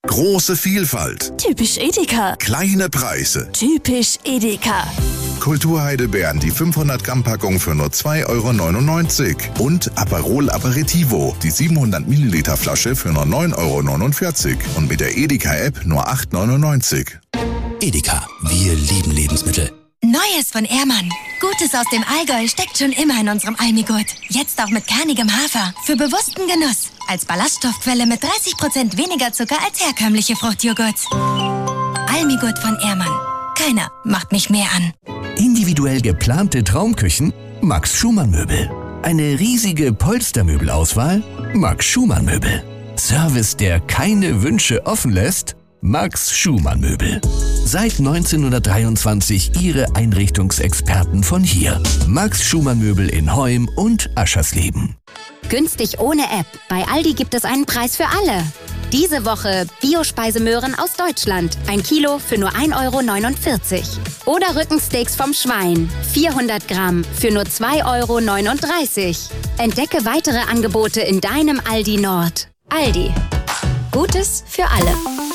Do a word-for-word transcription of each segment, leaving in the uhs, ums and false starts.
Große Vielfalt. Typisch Edeka. Kleine Preise. Typisch Edeka. Kulturheidelbeeren, die fünfhundert Gramm Packung für nur zwei Euro neunundneunzig. Und Aperol Aperitivo, die siebenhundert Milliliter Flasche für nur neun Euro neunundvierzig. Und mit der Edeka-App nur acht Euro neunundneunzig. Edeka, wir lieben Lebensmittel. Neues von Ehrmann. Gutes aus dem Allgäu steckt schon immer in unserem Almigurt. Jetzt auch mit kernigem Hafer. Für bewussten Genuss. Als Ballaststoffquelle mit dreißig Prozent weniger Zucker als herkömmliche Fruchtjoghurts. Almigurt von Ehrmann. Keiner macht mich mehr an. Individuell geplante Traumküchen? Max Schumann Möbel. Eine riesige Polstermöbelauswahl? Max Schumann Möbel. Service, der keine Wünsche offen lässt? Max Schumann Möbel. Seit neunzehnhundertdreiundzwanzig Ihre Einrichtungsexperten von hier. Max Schumann Möbel in Heum und Aschersleben. Günstig ohne App. Bei Aldi gibt es einen Preis für alle. Diese Woche Biospeisemöhren aus Deutschland. Ein Kilo für nur ein Euro neunundvierzig. Oder Rückensteaks vom Schwein. vierhundert Gramm für nur zwei Euro neununddreißig. Entdecke weitere Angebote in deinem Aldi Nord. Aldi. Gutes für alle.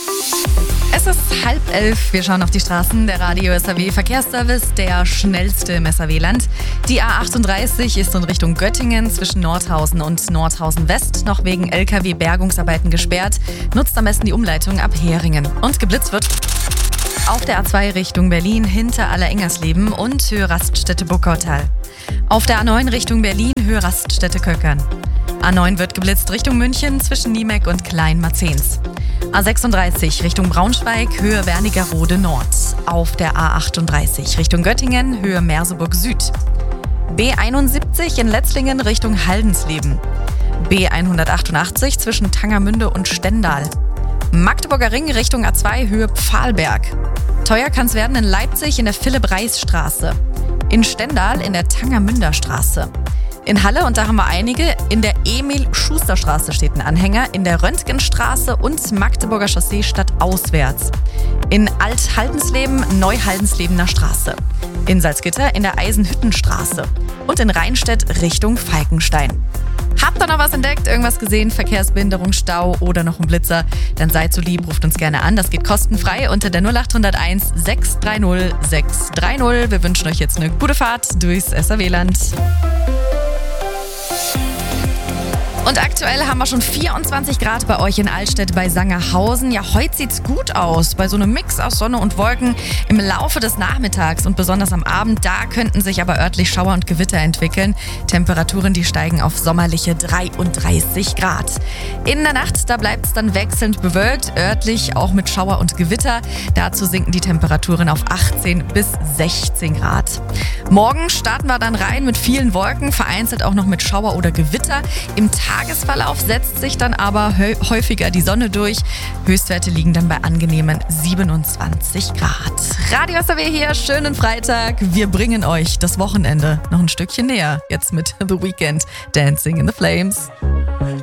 Es ist halb elf. Wir schauen auf die Straßen. Der Radio S R W Verkehrsservice, der schnellste im S R W-Land. Die A achtunddreißig ist in Richtung Göttingen zwischen Nordhausen und Nordhausen West noch wegen L K W-Bergungsarbeiten gesperrt. Nutzt am besten die Umleitung ab Heringen. Und geblitzt wird auf der A zwei Richtung Berlin hinter Allerengersleben und Höhe Raststätte Buckautal. Auf der A neun Richtung Berlin Höhe Raststätte Köckern. A neun wird geblitzt Richtung München zwischen Niemeck und Kleinmarzens. A sechsunddreißig Richtung Braunschweig, Höhe Wernigerode Nord. Auf der A achtunddreißig Richtung Göttingen, Höhe Merseburg Süd. B einundsiebzig in Letzlingen Richtung Haldensleben. B hundertachtundachtzig zwischen Tangermünde und Stendal. Magdeburger Ring Richtung A zwei, Höhe Pfahlberg. Teuer kann's werden in Leipzig in der Philipp-Reis-Straße. In Stendal in der Tangermünder Straße. In Halle, und da haben wir einige, in der Emil-Schuster-Straße steht ein Anhänger, in der Röntgenstraße und Magdeburger Chaussee stadtauswärts. In Alt-Haldensleben, Neu-Haldenslebener Straße. In Salzgitter in der Eisenhüttenstraße. Und in Rheinstedt Richtung Falkenstein. Habt ihr noch was entdeckt, irgendwas gesehen, Verkehrsbehinderung, Stau oder noch ein Blitzer? Dann seid so lieb, ruft uns gerne an. Das geht kostenfrei unter der null acht null eins sechs drei null sechs drei null. Wir wünschen euch jetzt eine gute Fahrt durchs S R W-Land. Und aktuell haben wir schon vierundzwanzig Grad bei euch in Altstedt bei Sangerhausen. Ja, heute sieht's gut aus. Bei so einem Mix aus Sonne und Wolken im Laufe des Nachmittags und besonders am Abend, da könnten sich aber örtlich Schauer und Gewitter entwickeln. Temperaturen, die steigen auf sommerliche dreiunddreißig Grad. In der Nacht, da bleibt es dann wechselnd bewölkt, örtlich auch mit Schauer und Gewitter. Dazu sinken die Temperaturen auf achtzehn bis sechzehn Grad. Morgen starten wir dann rein mit vielen Wolken, vereinzelt auch noch mit Schauer oder Gewitter. Im Tagesverlauf setzt sich dann aber häufiger die Sonne durch. Höchstwerte liegen dann bei angenehmen siebenundzwanzig Grad. Radio S R W hier, schönen Freitag. Wir bringen euch das Wochenende noch ein Stückchen näher. Jetzt mit The Weeknd, Dancing in the Flames.